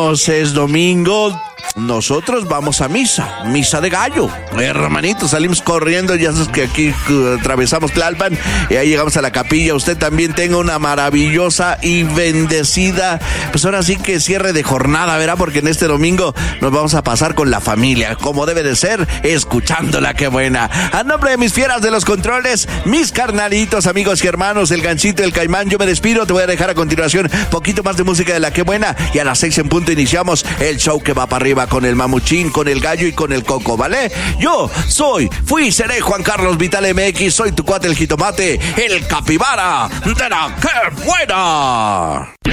hermanos, es domingo. Nosotros vamos a misa de gallo. Hermanitos, salimos corriendo, ya sabes que aquí atravesamos Tlalpan y ahí llegamos a la capilla. Usted también tenga una maravillosa y bendecida, pues ahora sí que cierre de jornada, ¿verdad? Porque en este domingo nos vamos a pasar con la familia, como debe de ser, escuchándola, qué buena. A nombre de mis fieras de los controles, mis carnalitos, amigos y hermanos, el Ganchito, el Caimán, yo me despido. Te voy a dejar a continuación poquito más de música de la que buena y a las 6 en punto iniciamos el show que va para arriba con el Mamuchín, con el Gallo y con el Coco, ¿vale? Yo fui y seré Juan Carlos Vital MX, soy tu cuate el jitomate, el capibara de la que buena.